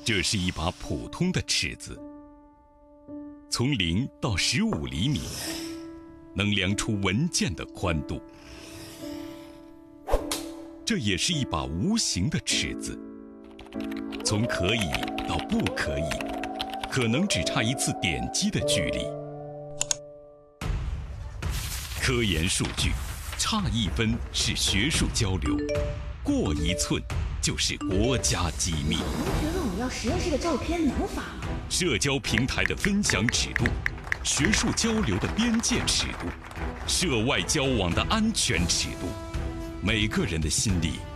这是一把普通的尺子，从0到15厘米，能量出文件的宽度。这也是一把无形的尺子，从可以到不可以，可能只差一次点击的距离。科研数据，差1分是学术交流，过1寸就是国家机密。 同学问我要实验室的照片，能发吗？ 社交平台的分享尺度，学术交流的边界尺度，涉外交往的安全尺度，每个人的心里